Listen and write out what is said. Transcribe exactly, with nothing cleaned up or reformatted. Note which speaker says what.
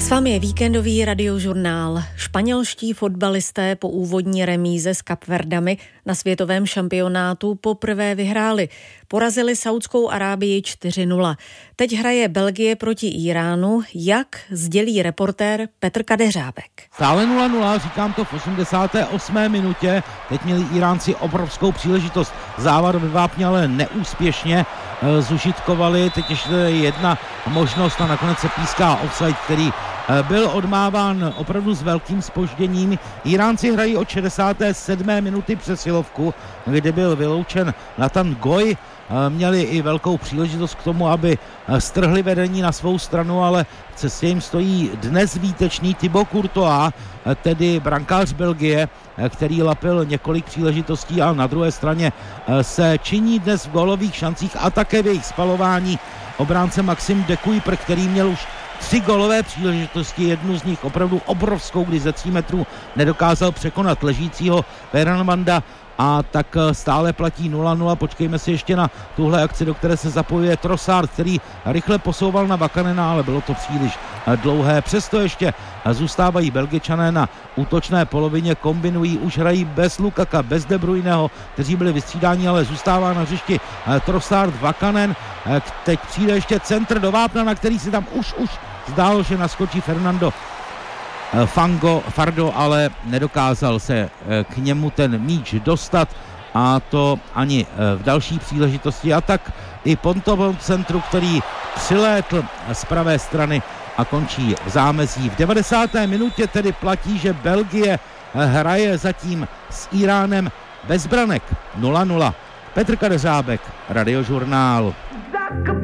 Speaker 1: S vámi je víkendový radiožurnál. Španělští fotbalisté po úvodní remíze s Kapverdami na světovém šampionátu poprvé vyhráli. Porazili Saudskou Arábii čtyři nula. Teď hraje Belgie proti Íránu, jak sdělí reportér Petr Kadeřábek.
Speaker 2: Stále nula nula, říkám to v osmdesáté osmé minutě. Teď měli Íránci obrovskou příležitost. Závad ve vápně, ale neúspěšně e, zužitkovali. Teď ještě jedna možnost a nakonec se píská offside, který e, byl odmáván opravdu s velkým zpožděním. Íránci hrají od šedesáté sedmé minuty přesilovku, kde byl vyloučen Nathan Goy. Měli i velkou příležitost k tomu, aby strhli vedení na svou stranu, ale v cestě jim stojí dnes výtečný Thibaut Courtois, tedy brankář Belgie, který lapil několik příležitostí, a na druhé straně se činí dnes v gólových šancích a také v jejich spalování obránce Maxime de Kuyper, který měl už tři gólové příležitosti, jednu z nich opravdu obrovskou, kdy ze tří metrů nedokázal překonat ležícího Veranmanda. A tak stále platí nula nula. Počkejme si ještě na tuhle akci, do které se zapojuje Trossard, který rychle posouval na Vakanena, ale bylo to příliš dlouhé. Přesto ještě zůstávají Belgičané na útočné polovině, kombinují, už hrají bez Lukaka, bez De Bruyneho, kteří byli vystřídáni, ale zůstává na hřišti Trossard, Vakanen. Teď přijde ještě centr do vápna, na který si tam už, už zdálo, že naskočí Fernando Fango, Fardo, ale nedokázal se k němu ten míč dostat, a to ani v další příležitosti. A tak i Pontovom centru, který přilétl z pravé strany a končí v zámezí. V devadesáté minutě tedy platí, že Belgie hraje zatím s Íránem bez branek nula nula. Petr Kadeřábek, Radiožurnál.